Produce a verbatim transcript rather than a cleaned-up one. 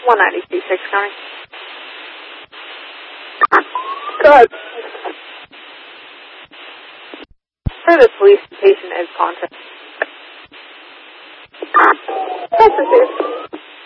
one ninety-two, six County. Go ahead. For the police, the patient is conscious. That's the case.